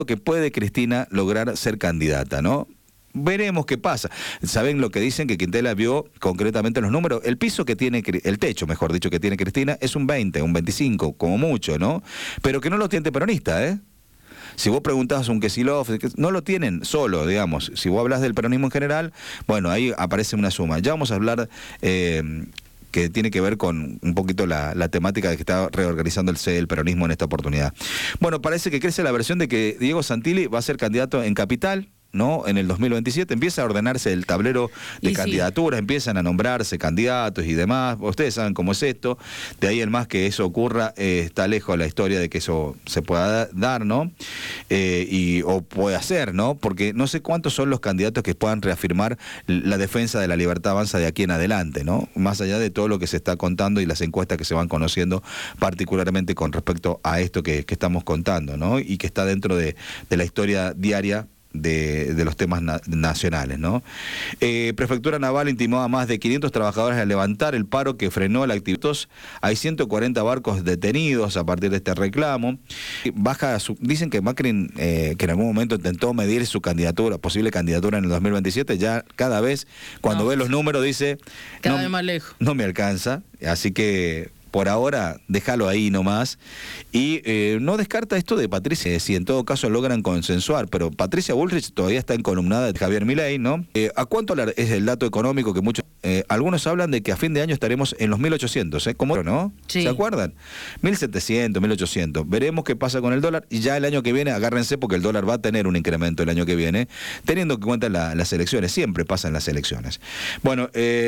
que puede Cristina lograr ser candidata, ¿no? Veremos qué pasa. ¿Saben lo que dicen? Que Quintela vio concretamente los números. El piso que tiene, el techo, mejor dicho, que tiene Cristina es un 20, un 25, como mucho, ¿no? Pero que no lo tiene peronista, ¿eh? Si vos preguntás a un Kicillof, no lo tienen solo, digamos. Si vos hablas del peronismo en general, bueno, ahí aparece una suma. Ya vamos a hablar que tiene que ver con un poquito la temática de que está reorganizando el peronismo en esta oportunidad. Bueno, parece que crece la versión de que Diego Santilli va a ser candidato en Capital, ¿no? En el 2027 empieza a ordenarse el tablero de candidaturas, empiezan a nombrarse candidatos y demás. Ustedes saben cómo es esto. De ahí en más que eso ocurra, está lejos la historia de que eso se pueda dar, ¿no? O puede hacer, ¿no? Porque no sé cuántos son los candidatos que puedan reafirmar la defensa de la libertad avanza de aquí en adelante, ¿no? Más allá de todo lo que se está contando y las encuestas que se van conociendo, particularmente con respecto a esto que estamos contando, ¿no? Y que está dentro de la historia diaria de los temas nacionales, ¿no? Prefectura Naval intimó a más de 500 trabajadores a levantar el paro que frenó la actividad. Hay 140 barcos detenidos a partir de este reclamo. Dicen que Macri, que en algún momento intentó medir su candidatura, posible candidatura en el 2027, ya cada vez, cuando ve los números, dice... Cada vez más lejos. No me alcanza, así que... Por ahora, déjalo ahí nomás. Y no descarta esto de Patricia, si en todo caso logran consensuar. Pero Patricia Bullrich todavía está encolumnada de Javier Milei, ¿no? ¿A cuánto es el dato económico que muchos... algunos hablan de que a fin de año estaremos en los 1.800, ¿eh? ¿Cómo no? Sí. ¿Se acuerdan? 1.700, 1.800. Veremos qué pasa con el dólar. Y ya el año que viene, agárrense porque el dólar va a tener un incremento el año que viene, teniendo en cuenta las elecciones. Siempre pasan las elecciones. Bueno,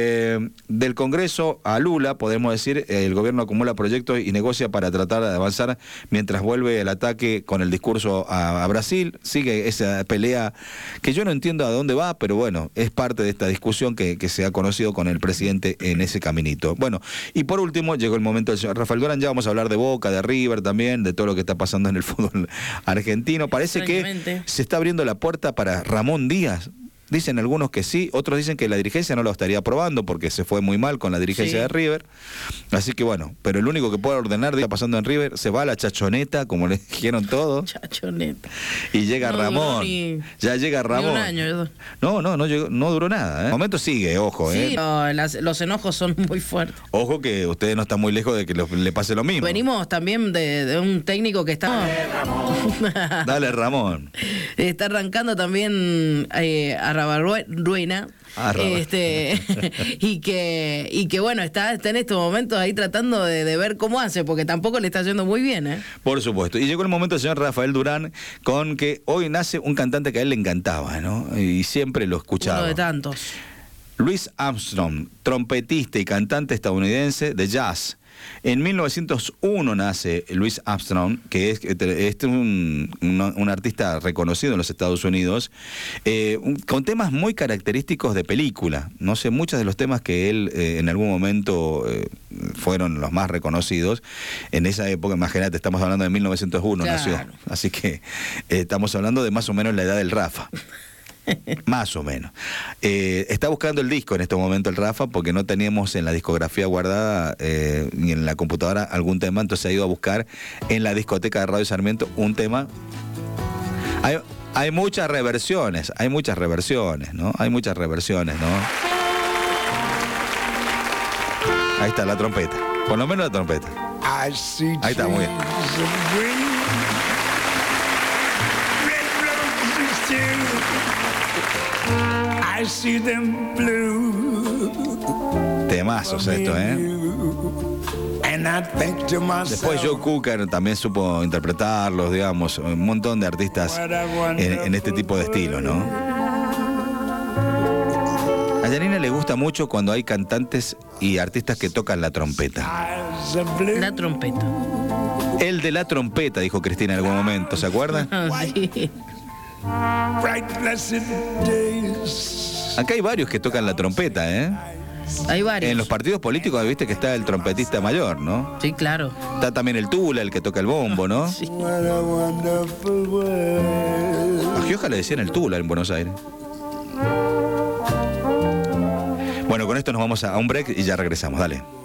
del Congreso a Lula, podemos decir, el gobierno acumula proyectos y negocia para tratar de avanzar mientras vuelve el ataque con el discurso a Brasil. Sigue esa pelea que yo no entiendo a dónde va, pero bueno, es parte de esta discusión que se ha conocido con el presidente en ese caminito. Bueno, y por último llegó el momento del señor Rafael Durán. Ya vamos a hablar de Boca, de River también, de todo lo que está pasando en el fútbol argentino. Parece que se está abriendo la puerta para Ramón Díaz. Dicen algunos que sí, otros dicen que la dirigencia no lo estaría aprobando porque se fue muy mal con la dirigencia de River. Así que bueno, pero el único que puede ordenar, está pasando en River, se va a la chachoneta, como le dijeron todos. Chachoneta. Y llega Ramón. Ya llega Ramón. Un año. No llegó, no duró nada. En el momento sigue, ojo. Sí, los enojos son muy fuertes. Ojo que ustedes no están muy lejos de que le pase lo mismo. Venimos también de un técnico que está... Dale, Ramón. Dale, Ramón. Está arrancando también a Rabarruena, y que bueno, está en estos momentos ahí tratando de ver cómo hace, porque tampoco le está yendo muy bien, ¿eh? Por supuesto. Y llegó el momento del señor Rafael Durán, con que hoy nace un cantante que a él le encantaba, ¿no? Y siempre lo escuchaba. Uno de tantos. Louis Armstrong, trompetista y cantante estadounidense de jazz. En 1901 nace Louis Armstrong, que es un artista reconocido en los Estados Unidos, con temas muy característicos de película. No sé, muchos de los temas que él en algún momento fueron los más reconocidos. En esa época, imagínate, estamos hablando de 1901, claro. Nació. Así que estamos hablando de más o menos la edad del Rafa. Más o menos. Está buscando el disco en este momento el Rafa porque no teníamos en la discografía guardada ni en la computadora algún tema, entonces ha ido a buscar en la discoteca de Radio Sarmiento un tema. Hay muchas reversiones, ¿no? Hay muchas reversiones, ¿no? Ahí está la trompeta, por lo menos la trompeta. Ahí está, muy bien. I see them blue. Temazos esto, ¿eh? And I think to myself, después Joe Cooker también supo interpretarlos, digamos, un montón de artistas en este tipo de estilo, ¿no? A Yanina le gusta mucho cuando hay cantantes y artistas que tocan la trompeta. La trompeta. El de la trompeta, dijo Cristina en algún momento, ¿se acuerdan? Sí. Acá hay varios que tocan la trompeta, ¿eh? Hay varios. En los partidos políticos, viste que está el trompetista mayor, ¿no? Sí, claro. Está también el tula, el que toca el bombo, ¿no? Sí. A Gioja le decían el tula en Buenos Aires. Bueno, con esto nos vamos a un break y ya regresamos, dale.